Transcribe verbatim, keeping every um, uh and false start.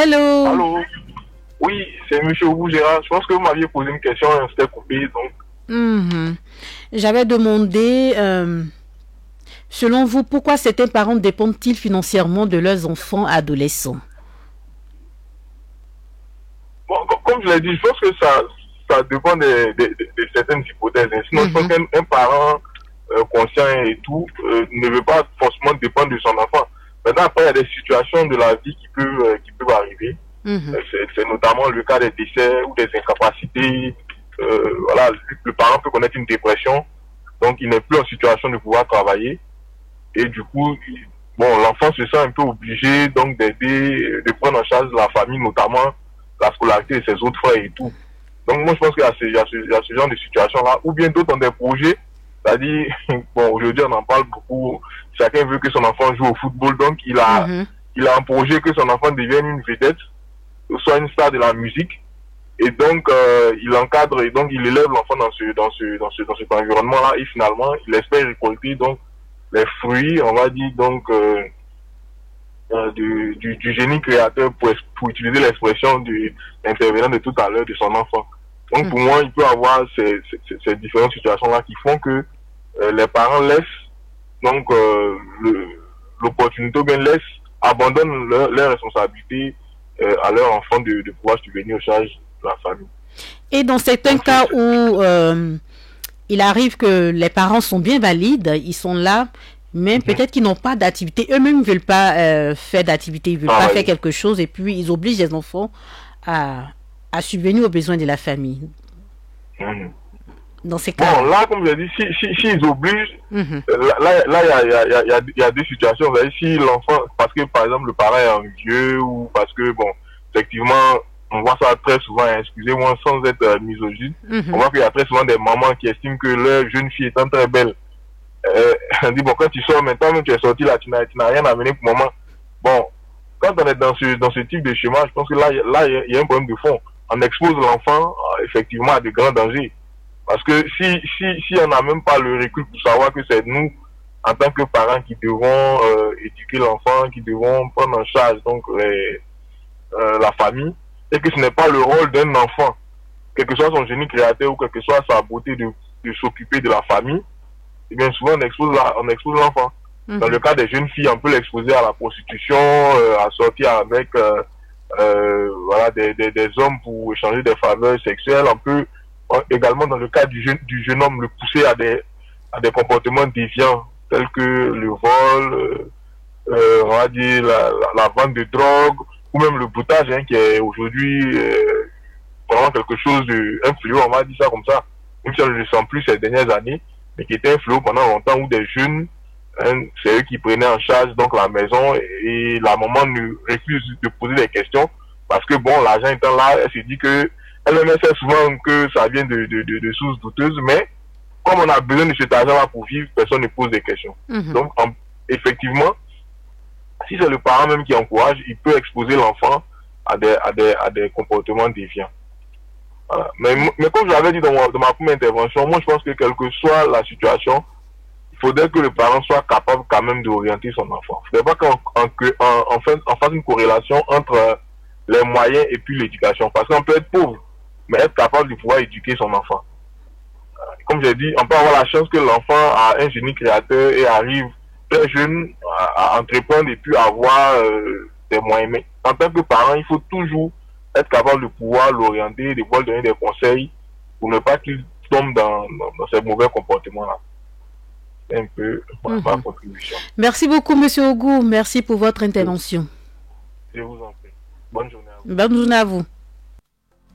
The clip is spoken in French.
Allô? Allô? Oui, c'est M. Ogou Gérard. Je pense que vous m'aviez posé une question, c'était coupé, donc... Mm-hmm. J'avais demandé, euh, selon vous, pourquoi certains parents dépendent-ils financièrement de leurs enfants adolescents? Bon, comme je l'ai dit, je pense que ça, ça dépend de, de, de, de certaines hypothèses. Sinon, mm-hmm. je pense qu'un un parent euh, conscient et tout euh, ne veut pas forcément dépendre de son enfant. Maintenant, après, il y a des situations de la vie qui peuvent, euh, qui peuvent arriver. Mm-hmm. euh, c'est notamment le cas des décès ou des incapacités. Euh, voilà, le, le parent peut connaître une dépression, donc il n'est plus en situation de pouvoir travailler. Et du coup, il, bon, l'enfant se sent un peu obligé donc d'aider, de prendre en charge la famille, notamment la scolarité de ses autres frères et tout. Donc moi je pense qu'il y a ce, il y a ce, il y a ce genre de situation-là, ou bien d'autres ont des projets, c'est-à-dire, bon, aujourd'hui on en parle beaucoup, chacun veut que son enfant joue au football, donc il a, mm-hmm. il a un projet que son enfant devienne une vedette, soit une star de la musique, et donc euh, il encadre, et donc il élève l'enfant dans ce, dans ce, dans ce, dans cet environnement-là, et finalement il espère récolter donc les fruits, on va dire, donc, euh, euh, du, du, du génie créateur, pour, pour utiliser l'expression du intervenant de tout à l'heure de son enfant. Donc, mmh. pour moi, il peut y avoir ces, ces, ces différentes situations-là qui font que euh, les parents laissent, donc, euh, l'opportunité ou bien laissent, abandonnent leur, leur responsabilité euh, à leur enfant de, de pouvoir subvenir aux charges de la famille. Et dans certains donc, cas où euh, il arrive que les parents sont bien valides, ils sont là, mais mm-hmm. peut-être qu'ils n'ont pas d'activité, eux-mêmes ne veulent pas euh, faire d'activité, ils ne veulent ah, pas oui. faire quelque chose, et puis ils obligent les enfants à, à subvenir aux besoins de la famille. Mm-hmm. Dans ces cas. Bon, là, comme je l'ai dit, si, si, si ils obligent, mm-hmm. là, là, il y a, y, a, y, a, y a des situations, vous voyez, si l'enfant, parce que par exemple le parent est un vieux, ou parce que, bon, effectivement, on voit ça très souvent, excusez-moi, sans être euh, misogyne, mm-hmm. on voit qu'il y a très souvent des mamans qui estiment que leur jeune fille étant très belle, euh, on dit, bon, quand tu sors maintenant, même tu es sorti là, tu n'as rien amené pour le moment. Bon, quand on est dans ce, dans ce type de schéma, je pense que là, là, il y a un problème de fond. On expose l'enfant, euh, effectivement, à de grands dangers. Parce que si, si, si on n'a même pas le recul pour savoir que c'est nous, en tant que parents, qui devons euh, éduquer l'enfant, qui devons prendre en charge, donc, les, euh, la famille, et que ce n'est pas le rôle d'un enfant, quel que soit son génie créateur ou quelle que soit sa beauté de, de s'occuper de la famille, et bien souvent on expose la, on expose l'enfant. Mm-hmm. Dans le cas des jeunes filles, on peut l'exposer à la prostitution, euh, à sortir avec euh, euh, voilà, des, des, des hommes pour échanger des faveurs sexuelles. On peut on, également, dans le cas du jeune, du jeune homme, le pousser à des, à des comportements déviants, tels que le vol, euh, euh, on va dire la, la, la vente de drogue, ou même le boutage, hein, qui est aujourd'hui euh, vraiment quelque chose de un fléau, on va dire ça comme ça, même si on ne le sent plus ces dernières années, mais qui était un fléau pendant longtemps, où des jeunes, hein, c'est eux qui prenaient en charge donc la maison, et, et la maman nous refuse de poser des questions, parce que bon, l'argent étant là, elle se dit que, elle même sait souvent que ça vient de, de, de, de sources douteuses, mais comme on a besoin de cet argent-là pour vivre, personne ne pose des questions. Mm-hmm. Donc, en, effectivement, si c'est le parent même qui encourage, il peut exposer l'enfant à des, à des, à des comportements déviants. Voilà. Mais, mais comme je l'avais dit dans, mon, dans ma première intervention, moi je pense que quelle que soit la situation, il faudrait que le parent soit capable quand même d'orienter son enfant. Il ne faudrait pas qu'en en, en, fait, en fasse une corrélation entre les moyens et puis l'éducation. Parce qu'on peut être pauvre, mais être capable de pouvoir éduquer son enfant. Comme j'ai dit, on peut avoir la chance que l'enfant a un génie créateur et arrive très jeune à, à entreprendre et puis avoir euh, des moyens. Mais en tant que parent, il faut toujours être capable de pouvoir l'orienter, de pouvoir lui donner des conseils pour ne pas qu'il tombe dans, dans, dans ces mauvais comportements-là. C'est un peu ma, mm-hmm. ma contribution. Merci beaucoup, Monsieur Ogou. Merci pour votre intervention. Je vous en prie. Bonne journée à vous. Bonne journée à vous.